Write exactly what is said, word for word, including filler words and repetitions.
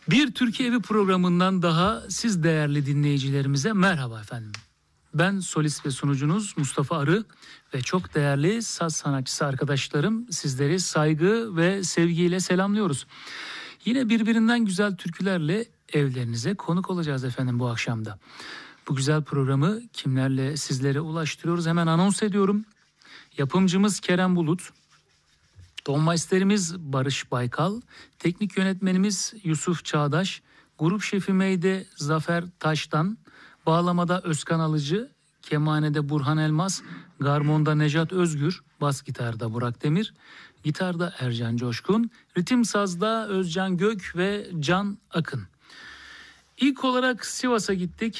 Bir Türkiye Evi programından daha siz değerli dinleyicilerimize merhaba efendim. Ben solist ve sunucunuz Mustafa Arı ve çok değerli saz sanatçısı arkadaşlarım sizleri saygı ve sevgiyle selamlıyoruz. Yine birbirinden güzel türkülerle evlerinize konuk olacağız efendim bu akşamda. Bu güzel programı kimlerle sizlere ulaştırıyoruz hemen anons ediyorum. Yapımcımız Kerem Bulut, Tonmeisterimiz Barış Baykal, teknik yönetmenimiz Yusuf Çağdaş, grup şefi Meyde Zafer Taş'tan, bağlamada Özkan Alıcı, kemanede Burhan Elmas, garmonda Nejat Özgür, bas gitarda Burak Demir, gitarda Ercan Coşkun, ritim sazda Özcan Gök ve Can Akın. İlk olarak Sivas'a gittik.